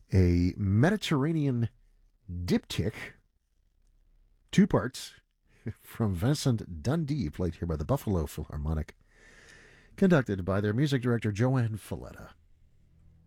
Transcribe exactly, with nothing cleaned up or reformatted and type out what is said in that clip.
a Mediterranean diptych, two parts, from Vincent Dundee, played here by the Buffalo Philharmonic, conducted by their music director Joanne Falletta.